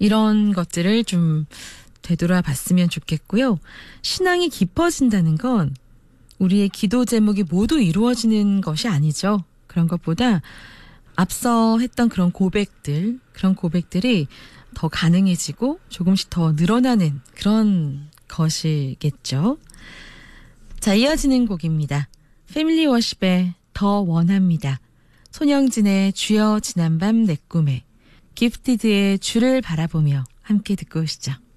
이런 것들을 좀 되돌아봤으면 좋겠고요. 신앙이 깊어진다는 건 우리의 기도 제목이 모두 이루어지는 것이 아니죠. 그런 것보다 앞서 했던 그런 고백들이 더 가능해지고 조금씩 더 늘어나는 그런 것이겠죠. 자, 이어지는 곡입니다. 패밀리 워십의 더 원합니다. 손영진의 주여 지난밤 내 꿈에, 기프티드의 주를 바라보며 함께 듣고 오시죠.